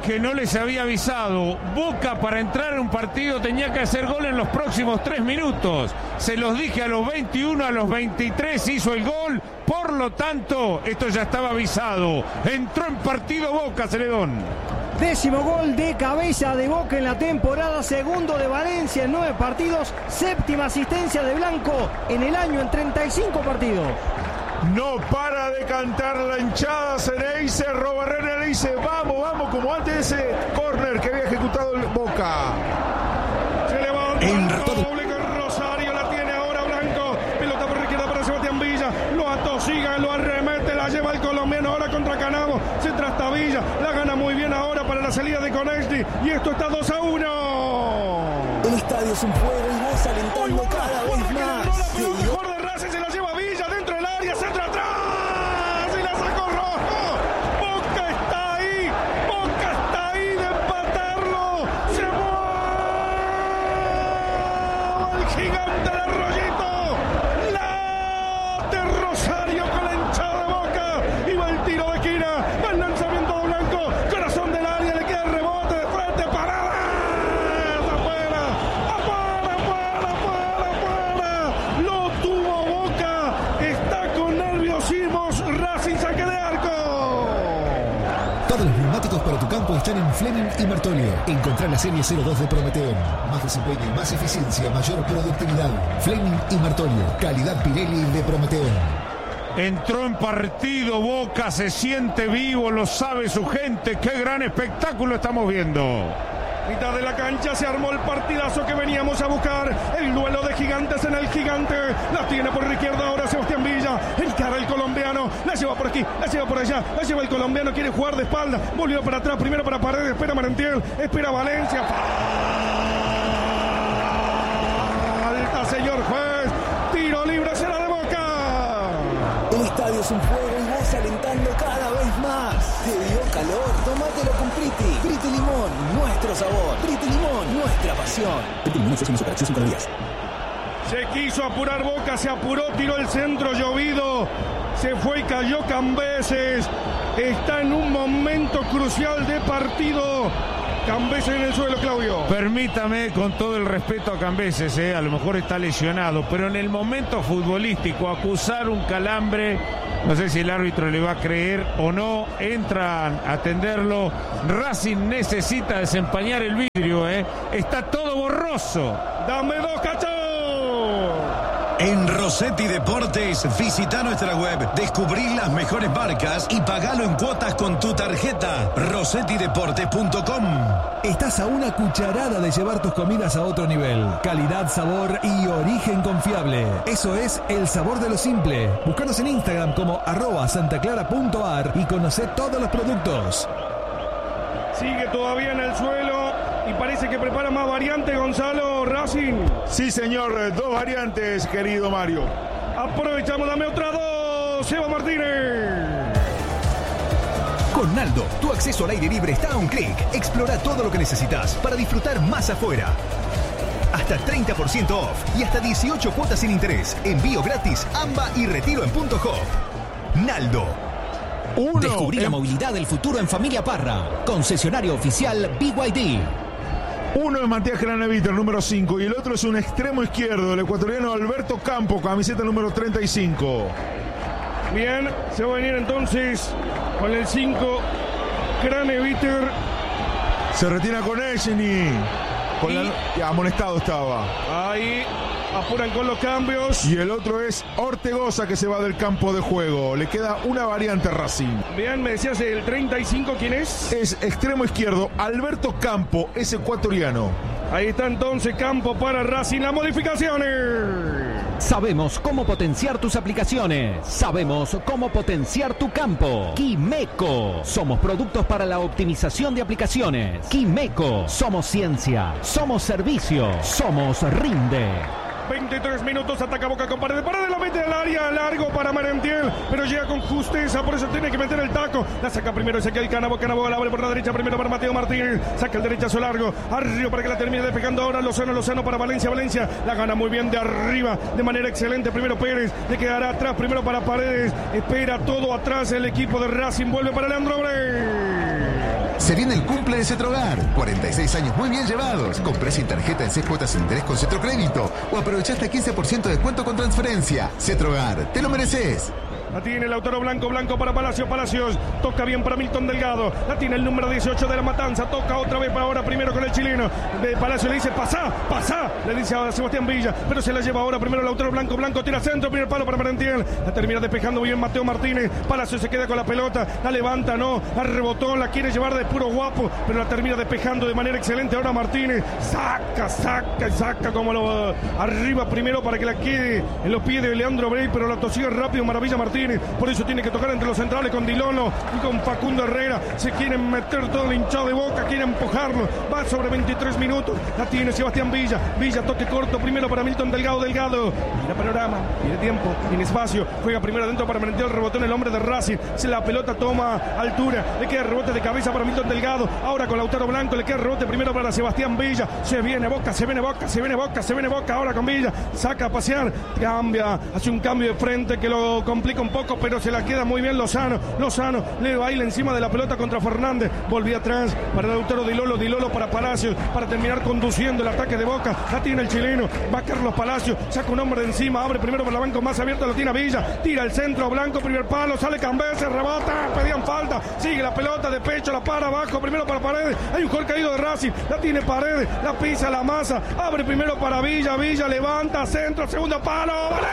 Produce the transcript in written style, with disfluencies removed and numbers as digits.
que no les había avisado. Boca para entrar en un partido tenía que hacer gol en los próximos 3 minutos. Se los dije a los 21, a los 23 hizo el gol. Por lo tanto, esto ya estaba avisado. Entró en partido Boca, Celedón. 10º gol de cabeza de Boca en la temporada, segundo de Valencia en 9 partidos, 7ª asistencia de Blanco en el año en 35 partidos. No para de cantar la hinchada Ceneice. Robarrena le dice vamos, vamos, como antes de ese córner que había ejecutado el Boca. Se levanta doble con Rosario, la tiene ahora Blanco, pelota por izquierda para Sebastián Villa, lo atosiga, lo arremete, la lleva el colombiano ahora contra Canavo, se trastabilla, la gana muy bien ahora para la salida de Conesti y esto está 2-1. El estadio es un fuego y vos alentando cada vez más. Lo mejor de Racing, se la lleva Villa dentro del área, centra atrás y la sacó Rojo. Boca está ahí de empatarlo. Se mueve el gigante del Arroyito. Late Rosario con la hinchada de Boca y va el tiro de esquina, va el lanzamiento de Blanco, corazón del área, le queda el rebote de frente, parada. Lo tuvo Boca, está con nerviosismos, Racing saque de arco. Todos los neumáticos para tu campo están en Fleming y Martolio. Encontrá la serie 02 de Prometeon. Más desempeño, más eficiencia, mayor productividad. Fleming y Martolio. Calidad Pirelli de Prometeon. Entró en partido Boca, se siente vivo, lo sabe su gente. Qué gran espectáculo estamos viendo. Mitad de la cancha se armó el partidazo que veníamos a buscar. El duelo de gigantes en el gigante. La tiene por la izquierda ahora Sebastián Villa. Encara el colombiano. La lleva por aquí, la lleva por allá. La lleva el colombiano. Quiere jugar de espalda. Volvió para atrás. Primero para Paredes. Espera Marentiel. Espera Valencia. Falta, señor juez. Tiro libre será de Boca. El estadio es un fuego y vos alentando cada vez más. ¿Te dio calor? Tómatelo con Priti. Priti Limón, nuestro sabor. Priti Limón, nuestra pasión. Priti Limón ofrece una superacción 5 días. Se quiso apurar Boca, se apuró, tiró el centro llovido. Se fue y cayó Cambeses. Está en un momento crucial de partido. Cambeses en el suelo, Claudio. Permítame, con todo el respeto a Cambeses, a lo mejor está lesionado, pero en el momento futbolístico, acusar un calambre, no sé si el árbitro le va a creer o no, entran a atenderlo. Racing necesita desempañar el vidrio, está todo borroso. Dame 2 cachos. En Rossetti Deportes, visita nuestra web, descubrí las mejores marcas y pagalo en cuotas con tu tarjeta. rossettideportes.com. Estás a una cucharada de llevar tus comidas a otro nivel. Calidad, sabor y origen confiable. Eso es el sabor de lo simple. Búscanos en Instagram como @santaclara.ar y conoce todos los productos. Sigue todavía en el suelo y parece que prepara más variantes, Gonzalo. Racing. Sí, señor, 2 variantes, querido Mario. Aprovechamos, dame otra 2. Seba Martínez. Con Naldo, tu acceso al aire libre está a un clic. Explora todo lo que necesitas para disfrutar más afuera. Hasta 30% off y hasta 18 cuotas sin interés. Envío gratis, AMBA y retiro en Punto Hop. Naldo. Descubrí la movilidad del futuro en Familia Parra. Concesionario oficial BYD. Uno es Matías Craneviter, número 5, y el otro es un extremo izquierdo, el ecuatoriano Alberto Campo, camiseta número 35. Bien, se va a venir entonces con el 5, Craneviter. Se retira con Echeni. Amonestado estaba. Ahí apuran con los cambios. Y el otro es Ortegoza, que se va del campo de juego. Le queda una variante a Racing. Bien, me decías el 35, ¿quién es? Es extremo izquierdo, Alberto Campo, es ecuatoriano. Ahí está entonces Campo para Racing. Las modificaciones. Sabemos cómo potenciar tus aplicaciones. Sabemos cómo potenciar tu campo. Quimeco. Somos productos para la optimización de aplicaciones. Quimeco. Somos ciencia. Somos servicio. Somos Rinde. 23 minutos, ataca Boca con Paredes. Paredes la mete al área, largo para Merentiel, pero llega con justeza, por eso tiene que meter el taco. La saca primero Ezequiel Canavo, Canavo la abre por la derecha, primero para Mateo Martínez. Saca el derechazo largo, arriba para que la termine despejando ahora Lozano para Valencia. Valencia la gana muy bien de arriba, de manera excelente. Primero Pérez, le quedará atrás, primero para Paredes. Espera todo atrás el equipo de Racing, vuelve para Leandro Abreu. Se viene el cumple de Cetrogar. 46 años muy bien llevados. Compré sin tarjeta en 6 cuotas sin interés con Cetrocrédito. O aprovecha hasta 15% de descuento con transferencia. Cetrogar, te lo mereces. La tiene Lautaro Blanco para Palacios, toca bien para Milton Delgado, la tiene el número 18 de La Matanza, toca otra vez para ahora primero con el chileno, de Palacios le dice pasá, le dice a Sebastián Villa, pero se la lleva ahora primero Lautaro Blanco, tira centro, primer palo para Merentiel, la termina despejando bien Mateo Martínez, Palacios se queda con la pelota, la levanta, no, la rebotó, la quiere llevar de puro guapo, pero la termina despejando de manera excelente ahora Martínez, saca como lo arriba primero para que la quede en los pies de Leandro Brey, pero la tosiga rápido, maravilla Martínez. Por eso tiene que tocar entre los centrales con Dilolo y con Facundo Herrera. Se quieren meter todo el hinchado de Boca, quieren empujarlo. Va sobre 23 minutos. La tiene Sebastián Villa. Toque corto primero para Milton Delgado. Mira panorama, tiene tiempo, tiene espacio. Juega primero adentro para Merentiel. Rebotó en el hombre de Racing. La pelota toma altura. Le queda rebote de cabeza para Milton Delgado. Ahora con Lautaro Blanco. Le queda rebote primero para Sebastián Villa. Se viene Boca. Ahora con Villa. Saca a pasear. Cambia. Hace un cambio de frente que lo complica un poco, pero se la queda muy bien Lozano le baila encima de la pelota contra Fernández, volvía atrás para Lautaro, Dilolo para Palacios, para terminar conduciendo el ataque de Boca, la tiene el chileno, va Carlos Palacios, saca un hombre de encima, abre primero por la banca más abierta, lo tiene a Villa, tira el centro, Blanco, primer palo, sale Cambese, rebota, pedían falta, sigue la pelota de pecho, la para abajo, primero para Paredes, hay un gol caído de Racing, la tiene Paredes, la pisa, la masa, abre primero para Villa, levanta, centro, segundo palo, ¡vale!